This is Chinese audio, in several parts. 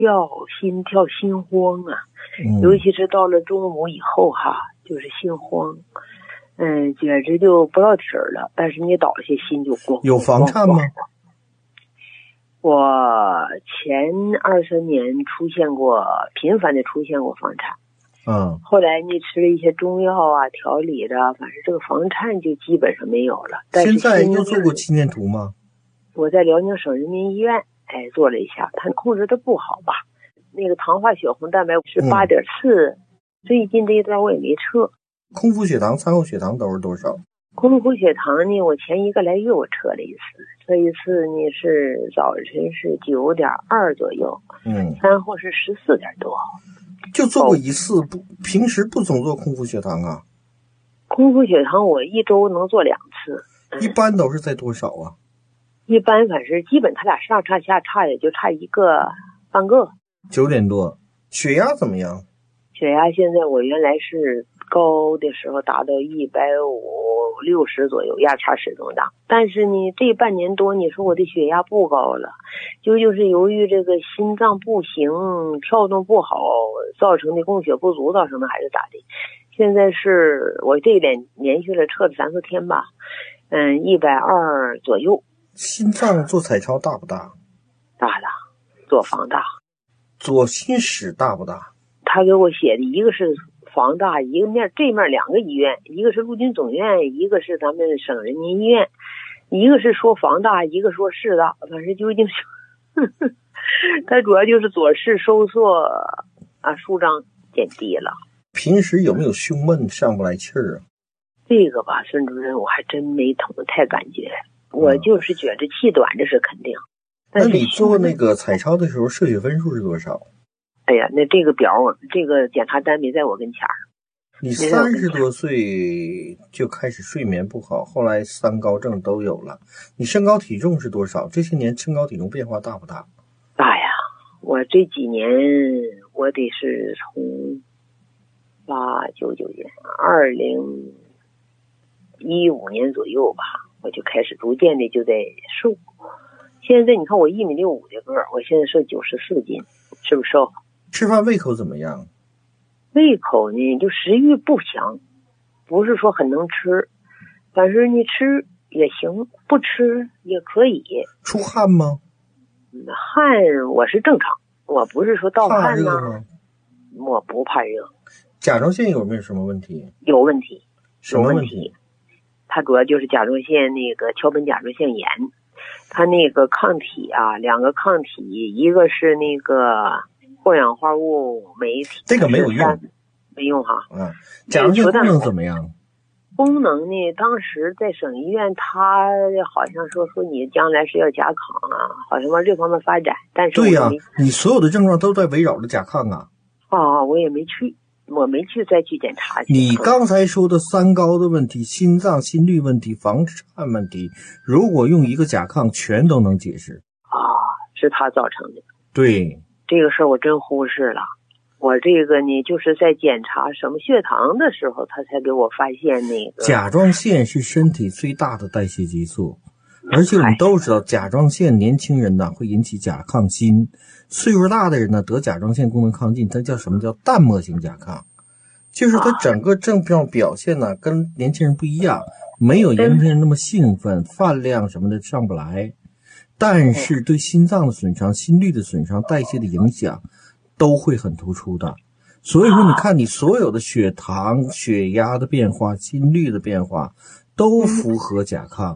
心跳、心慌啊，尤其是到了中午以后哈，就是心慌，简直就不到底儿了。但是你倒下心就咣。 有房颤吗？ 我前2-3年频繁的出现过房颤。后来你吃了一些中药啊、调理的，反正这个房颤就基本上没有了。但是现在又做过心电图吗？ 我在辽宁省人民医院做了一下，它控制的不好吧。那个糖化血红蛋白是8.4，最近这一段我也没测。 空腹血糖、餐后血糖都是多少？ 空腹血糖呢，我前1个来月我测了一次，这一次呢是早晨是9.2左右，餐后是14点多。 就做过一次，平时不总做空腹血糖啊？ 空腹血糖我1周能做2次。 一般都是在多少啊？ 一般反正基本他俩上差下差也就差1个半个。 9点多。血压怎么样？ 血压现在我原来是高的时候达到150-60左右，压差始终大。但是呢，这半年多你说我的血压不高了，就是由于这个心脏不行，跳动不好造成的供血不足造成的还是咋的？现在是我这连续了测了3-4天吧，120左右。 心脏做彩超大不大？ 大的，做房大。 左心室大不大？ 他给我写的一个是房大，一个面这面2个医院，一个是陆军总院，一个是咱们省人民医院，一个是说房大，一个说室大，反正究竟是它主要就是左室收缩啊，舒张减低了。 平时有没有胸闷上不来气儿啊？ 这个吧，孙主任我还真没太感觉，我就是觉着气短这是肯定。 那你做那个彩超的时候射血分数是多少？ 哎呀，那这个表这个检查单没在我跟前儿。 你30多岁就开始睡眠不好，后来3高症都有了。你身高体重是多少？这些年身高体重变化大不大？ 大呀，我这几年我得是从899年2015年左右吧，我就开始逐渐的就在瘦。现在你看我1.65米的个儿，我现在是94斤，是不是瘦？ 吃饭胃口怎么样？ 胃口呢，就食欲不强，不是说很能吃，反正你吃也行，不吃也可以。 出汗吗？ 汗我是正常，我不是说盗汗呢。 我不怕热。 甲状腺有没有什么问题？ 有问题。 什么问题？ 它主要就是甲状腺那个桥本甲状腺炎，它那个抗体啊2个抗体，一个是那个过氧化物酶体， 这个没有用， 没用哈。 甲状腺功能怎么样？ 功能呢？当时在省医院，他好像说你将来是要甲亢啊，好像往这方面发展。但是对呀，你所有的症状都在围绕着甲亢啊。 我也没去，我没去再去检查去。 你刚才说的3高的问题，心脏心律问题、房颤问题，如果用一个甲亢全都能解释。 是他造成的。 对， 这个事儿我真忽视了。我这个呢，就是在检查什么血糖的时候，他才给我发现那个甲状腺是身体最大的代谢激素，而且我们都知道甲状腺年轻人呢会引起甲亢心，岁数大的人呢得甲状腺功能亢进，它叫什么叫淡漠型甲亢，就是它整个症状表现呢跟年轻人不一样，没有年轻人那么兴奋，饭量什么的上不来，但是对心脏的损伤、心律的损伤、代谢的影响都会很突出的。所以说你看你所有的血糖、血压的变化、心率的变化都符合甲亢。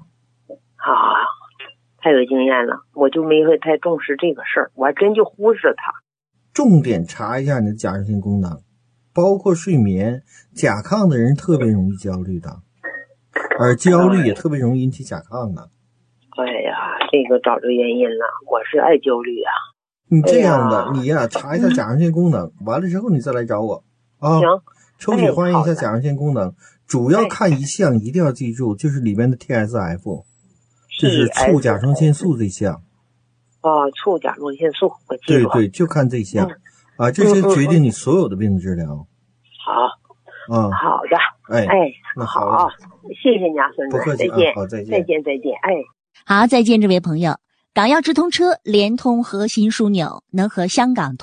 太有经验了，我就没会太重视这个事儿，我还真就忽视它。 重点查一下你的甲状腺功能，包括睡眠。甲亢的人特别容易焦虑的，而焦虑也特别容易引起甲亢的。 哎呀，这个找着原因了，我是爱焦虑啊。 你这样的，你呀查一下甲状腺功能，完了之后你再来找我啊。 行， 抽血还原一下甲状腺功能，主要看一项一定要记住，就是里面的 TSF， 就是促甲状腺素这项。 促甲状腺素，我记住了。 对，就看这项这些决定你所有的病的治疗。 好，好的， 那好， 谢谢你啊，孙主任，再见， 好，再见， 再见， 好，再见，这位朋友。 港药直通车连通核心枢纽，能和香港